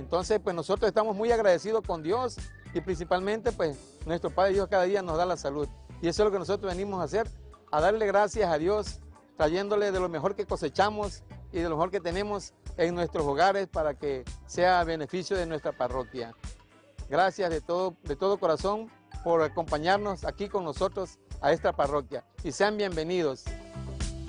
Entonces, pues nosotros estamos muy agradecidos con Dios y principalmente, pues, nuestro Padre Dios cada día nos da la salud. Y eso es lo que nosotros venimos a hacer, a darle gracias a Dios, trayéndole de lo mejor que cosechamos y de lo mejor que tenemos en nuestros hogares para que sea a beneficio de nuestra parroquia. Gracias de todo corazón por acompañarnos aquí con nosotros a esta parroquia y sean bienvenidos.